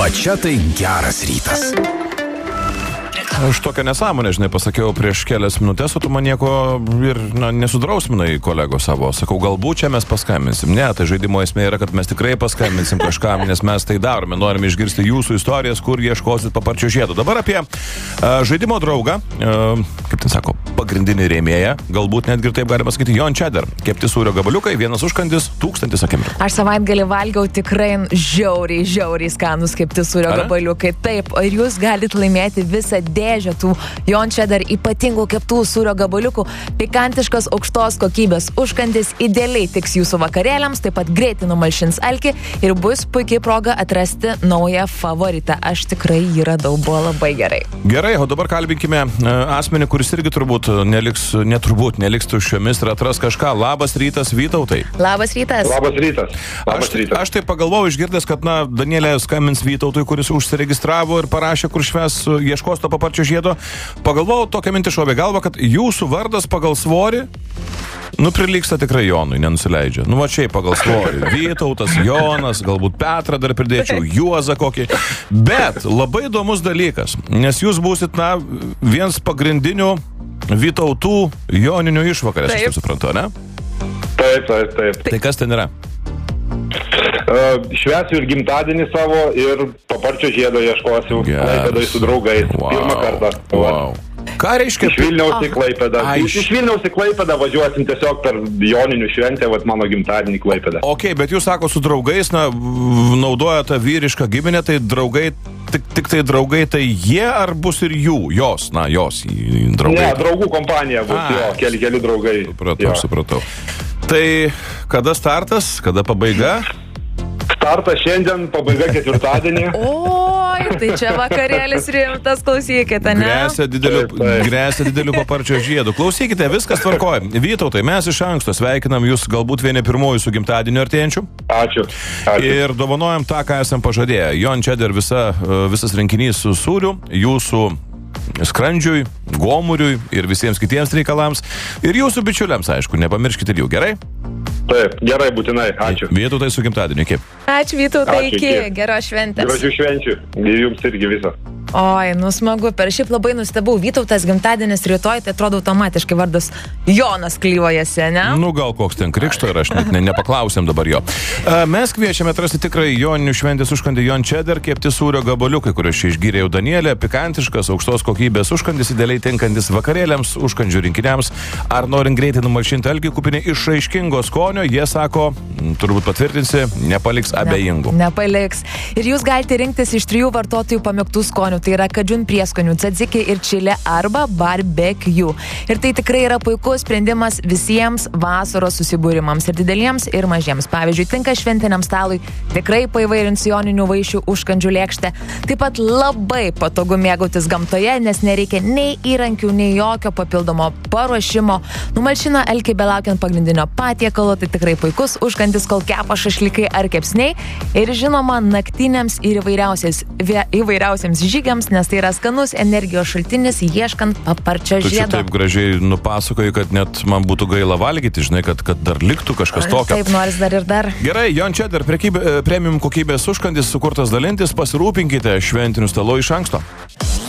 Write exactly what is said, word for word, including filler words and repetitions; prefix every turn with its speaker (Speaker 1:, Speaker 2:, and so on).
Speaker 1: Va čia tai geras rytas.
Speaker 2: Aš tokią nesąmonę, žinai, pasakiau prieš kelias minutės, o tu man nieko ir na, nesudrausminai kolegos savo. Sakau, galbūt čia mes paskambinsim. Ne, tai žaidimo esmė yra, kad mes tikrai paskambinsim kažkam, nes mes tai darome. Norime išgirsti jūsų istorijas, kur ieškosit paparčio žiedo. Dabar apie uh, žaidimo draugą, uh, kaip ten sako, pagrindinį rėmėją, galbūt netgi taip galima sakyti, Jon Cheddar. Kepti sūrio gabaliukai, vienas užkandis, tūkstantis akimirkų.
Speaker 3: Aš savaitgalį valgiau tikrai žiauriai, žiauriai skanus kepti sūrio gabaliukai. Taip, ir jūs galite laimėti visą dėžę tų Jon Cheddar ypatingų keptų sūrio gabaliukų. Pikantiškas aukštos kokybės užkandis idealiai tiks jūsų vakarėliams, taip pat greitai numalšins alkį ir bus puikiai proga atrasti naują favoritą. Aš tikrai jį radau, buvo labai gerai.
Speaker 2: Gerai, o dabar kalbinkime asmenį, kuris irgi turbūt neliks, neturbūt neliks tuščiomis ir atras kažką. Labas rytas, Vytautai.
Speaker 3: Labas rytas.
Speaker 4: Labas rytas. Labas
Speaker 2: aš,
Speaker 4: rytas.
Speaker 2: aš tai pagalvojau išgirdęs, kad, na, Danielė skambins Vytautui, kuris užsiregistravo ir parašė, kur šves ieškos to paparčio žiedo. Pagalvojau tokią mintį šovė galvą, kad jūsų vardas pagal svorį, nu, prilyksta tikrai Jonui, nenusileidžia. Nu, va čia pagal svorį. Vytautas, Jonas, galbūt Petrą dar pridėčiau, Juozą kokį. Bet labai įdomus dalykas, nes jūs būsit, na, vienas pagrindinių Vytautų joninių išvakarės, aš taip suprantu, ne?
Speaker 4: Taip, taip, taip.
Speaker 2: Tai kas ten yra?
Speaker 4: Uh, švęsiu ir gimtadienį savo ir paparčio žiedo ieškosiu Klaipėdoj su draugais.
Speaker 2: Wow.
Speaker 4: Pirmą kartą.
Speaker 2: Wow. Ką reiškia?
Speaker 4: Iš Vilniaus į Klaipėdą. Iš, iš Vilniaus į Klaipėdą važiuosim tiesiog per joninių šventę, vat mano gimtadienį Klaipėdą.
Speaker 2: Ok, bet jūs sako su draugais, na, naudoja tą vyrišką giminę, tai draugai, tik, tik tai draugai, tai jie ar bus ir jų, jos, na, jos draugai?
Speaker 4: Ne, draugų kompanija bus,
Speaker 2: A,
Speaker 4: jo, keli, keli draugai.
Speaker 2: Supratau,
Speaker 4: jo.
Speaker 2: supratau. Tai kada startas, kada pabaiga?
Speaker 4: Startas šiandien, pabaiga ketvirtadienį.
Speaker 3: Oi, tai čia vakarėlis rimtas, klausykite, ne?
Speaker 2: Grėsia dideliu,
Speaker 4: Taip, taip.
Speaker 2: grėsia dideliu paparčio žiedu. Klausykite, viskas tvarkoja. Vytautai, mes iš anksto sveikinam jūs galbūt vieni pirmųjų su gimtadieniu artėjančiu.
Speaker 4: Ačiū. Ačiū.
Speaker 2: Ir dovanojam tą, ką esam pažadėję. Jon Cheddar visa, visas rinkinys su sūriu, jūsų skrandžiui, gomuriui ir visiems kitiems reikalams. Ir jūsų bičiuliams, aišku, nepamirškite jų, gerai?
Speaker 4: Taip, gerai, būtinai. Ačiū.
Speaker 2: Vytautai su gimtadieniu, iki.
Speaker 3: Ačiū Vytautai,
Speaker 4: Ačiū,
Speaker 3: iki,
Speaker 4: iki.
Speaker 3: geros šventės.
Speaker 4: Gražių švenčių. Ir jums irgi viso.
Speaker 3: Oi, nu smagu, per šiaip labai nustebau, Vytautas gimtadienis rytoj, tai atrodo automatiškai vardas Jonas klyvojasi, ne?
Speaker 2: Nu, gal koks ten krikšto ir aš net ne, nepaklausėm dabar jo. Mes kviečiame atrasti tikrai joninių šventės užkandį Jon Cheddar, kepti sūrio gabaliukai, kuriuos čia išgyrė jau Danielė, pikantiškas, aukštos kokybės užkandis, idealiai tinkantis vakarėliams, užkandžių rinkiniams, ar norint greitai numalšinti alkį, kupini išraiškingo skonio, jie sako, turbūt patvirtinsi, nepaliks abejingų.
Speaker 3: Ne, nepaliks. Ir jūs galite rinktis iš trijų vartotojų pamėgtų skonių. Tai yra kadžiun prieskonių, tzatziki ir čilė arba barbecue. Ir tai tikrai yra puikus sprendimas visiems vasaros susibūrimams ir dideliems ir mažiems. Pavyzdžiui, tinka šventiniam stalui, tikrai paįvairins joninių vaišių užkandžių lėkštę. Taip pat labai patogu mėgautis gamtoje, nes nereikia nei įrankių, nei jokio papildomo paruošimo. Numalšina alkį belaukiant pagrindinio patiekalo, tai tikrai puikus užkandis, kol kepa šašlikai ar kepsniai. Ir žinoma, naktiniams ir įvairiausiems žygiams, nes tai yra skanus energijos šaltinis ieškant paparčio
Speaker 2: žiedo. Tu čia
Speaker 3: žiedo.
Speaker 2: taip gražiai nupasakoji, kad net man būtų gaila valgyti, žinai, kad, kad dar liktų kažkas tokio.
Speaker 3: Taip, noris dar ir dar.
Speaker 2: Gerai, Jon Cheddar, premium kokybės užkandis sukurtas dalintis, pasirūpinkite šventiniu stalu iš anksto.